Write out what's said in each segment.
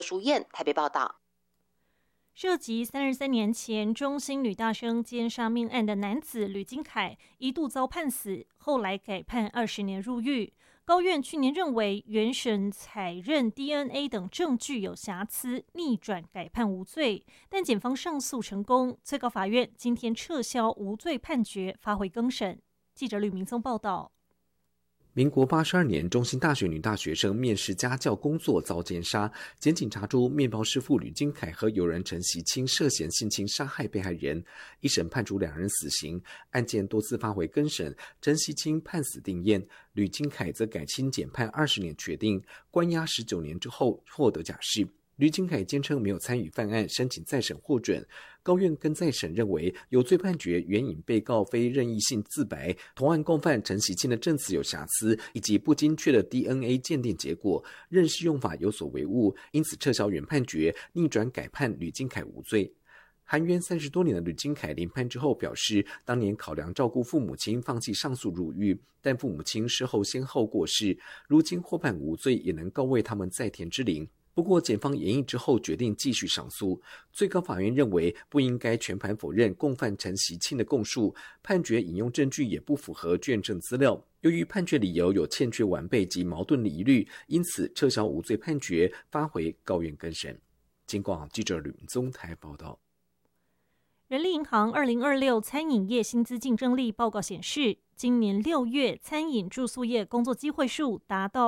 淑燕台北报道。 涉及33年前中兴女大生奸杀命案的男子吕金凯一度遭判死，后来改判20年入狱。高院去年认为原审采认 DNA 等证据有瑕疵，逆转改判无罪，但检方上诉成功，最高法院今天撤销无罪判决，发回更审。记者吕明松报道。 民国82年，中兴大学女大学生面试家教工作遭奸杀，检警查出面包师傅吕金凯和友人陈习清涉嫌性侵杀害被害人，一审判处2人死刑。案件多次发回更审，陈习清判死定谳，吕金凯则改轻减判20年确定，关押19年之后获得假释。吕金凯坚称没有参与犯案，申请再审获准。高院更再审认为有罪判决援引被告非任意性自白，同案共犯陈习清的证词有瑕疵，以及不精确的 DNA 鉴定结果，认识用法有所违误，因此撤销原判决，逆转改判吕金凯无罪。含冤30多年的吕金凯临判之后表示，当年考量照顾父母亲，放弃上诉入狱，但父母亲事后先后过世，如今获判无罪，也能告慰他们在天之灵。不过，检方研议之后决定继续上诉。最高法院认为不应该全盘否认共犯陈习清的供述，判决引用证据也不符合卷证资料。由于判决理由有欠缺完备及矛盾疑虑，因此撤销无罪判决，发回高院更审。警广记者吕明宗台报道。 人力银行2026餐饮业薪资竞争力报告显示，今年6月餐饮住宿业工作机会数达到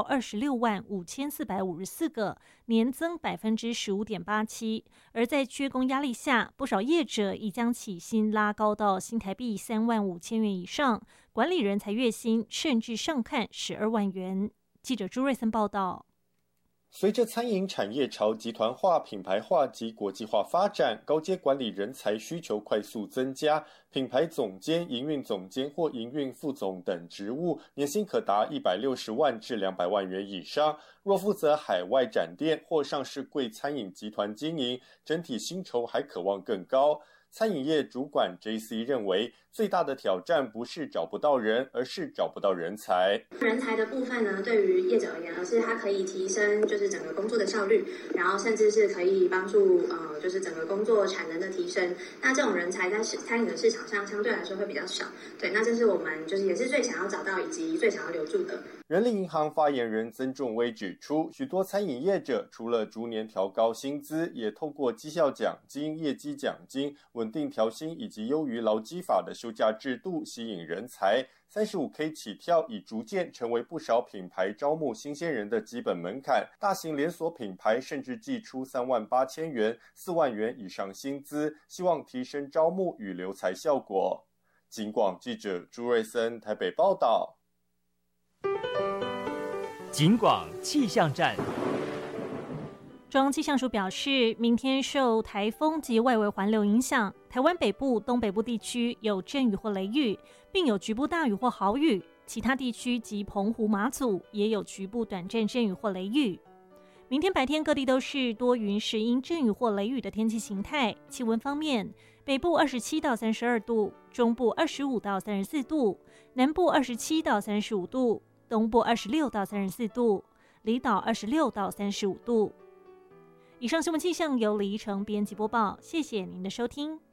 265454个，年增15.87%。而在缺工压力下，不少业者已将起薪拉高到新台币35000元以上，管理人才月薪甚至上看12万元。记者朱瑞森报道。 随着餐饮产业朝集团化、品牌化及国际化发展，高阶管理人才需求快速增加，品牌总监、营运总监或营运副总等职务，年薪可达160万至200万元以上。若负责海外展店或上市柜餐饮集团经营，整体薪酬还可望更高。餐饮业主管 JC 认为，最大的挑战不是找不到人，而是找不到人才。 人才的部分呢，对于业者而言，而是它可以提升就是整个工作的效率，然后甚至是可以帮助就是整个工作产能的提升。那这种人才在餐饮的市场上相对来说会比较少。对，那这是我们就是也是最想要找到以及最想要留住的。 人力银行发言人曾仲威指出，许多餐饮业者除了逐年调高薪资，也透过绩效奖金、业绩奖金、稳定调薪以及优于劳基法的休假制度吸引人才。35K 起跳已逐渐成为不少品牌招募新鲜人的基本门槛，大型连锁品牌甚至祭出38000元、4万元以上薪资，希望提升招募与留才效果。警广记者朱瑞森台北报道。 警广气象站。 中央气象署表示，明天受台风及外围环流影响，台湾北部、东北部地区有阵雨或雷雨，并有局部大雨或豪雨；其他地区及澎湖、马祖也有局部短暂阵雨或雷雨。明天白天各地都是多云时阴阵雨或雷雨的天气形态。气温方面，北部27到32度，中部25到34度，南部27到35度，东部26到34度，离岛26到35度。以上新闻气象由李依晨编辑播报，谢谢您的收听。